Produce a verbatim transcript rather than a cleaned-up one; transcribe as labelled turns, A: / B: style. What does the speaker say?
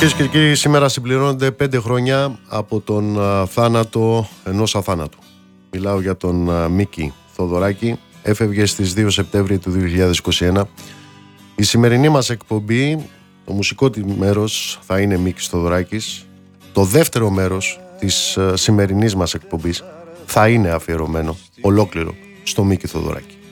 A: Κυρίες και κύριοι, σήμερα συμπληρώνονται πέντε χρόνια από τον α, θάνατο ενός αθάνατου. Μιλάω για τον α, Μίκη Θοδωράκη. Έφευγε στις δύο Σεπτέμβρη του δύο χιλιάδες είκοσι ένα. Η σημερινή μας εκπομπή, το μουσικό μέρος θα είναι Μίκης Θοδωράκης. Το δεύτερο μέρος της α, σημερινής μας εκπομπής θα είναι αφιερωμένο ολόκληρο στο Μίκη Θοδωράκη.